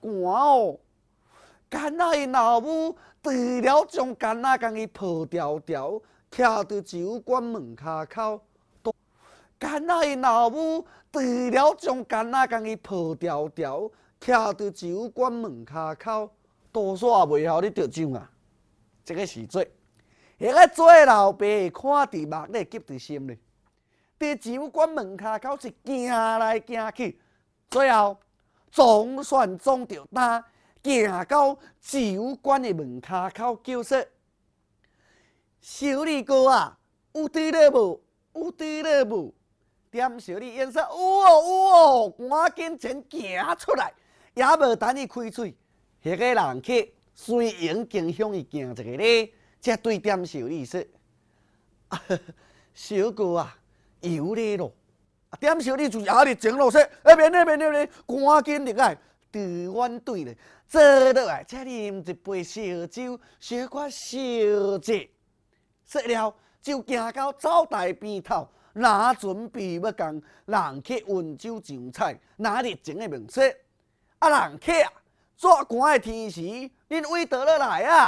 寒哦。干仔伊老母除了将干仔将伊抱条条，徛伫酒馆门骹口。干仔伊老母除了将干仔将伊抱条条，徛伫酒馆门骹口，多煞袂晓你着奖啊！这个是做，迄个做老爸看伫目咧，急伫心咧。伫酒馆门骹口是行来行去，最后总算总着担行到酒馆的门骹口，叫说：“小李哥啊，有伫咧无？有伫咧无？”点小李眼说：“有哦有哦，赶紧前行出来，也无等伊开嘴，迄个人客随影经向伊行一个礼，才对点小李说：“小哥啊。”有咧咯，点小李就压力前路说，免咧，赶紧入来，对阮队咧，坐落来，才啉一杯烧酒，小可小者。说了，就行到灶台边头，拿准备要共人客温酒上菜，拿热情的问说：“人客啊，遮寒的天时，恁为倒落来啊？”